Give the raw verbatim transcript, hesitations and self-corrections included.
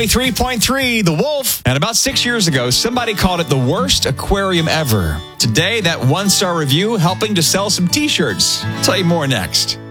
ninety-three point three, The Wolf. And about six years ago, somebody called it the worst aquarium ever. Today, that one-star review helping to sell some t-shirts. Tell you more next.